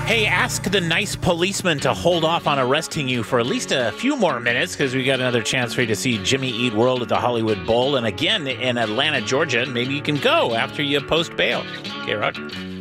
Hey, ask the nice policeman to hold off on arresting you for at least a few more minutes, because we got another chance for you to see Jimmy Eat World at the Hollywood Bowl, and again in Atlanta, Georgia. Maybe you can go after you post bail. Okay, Roger.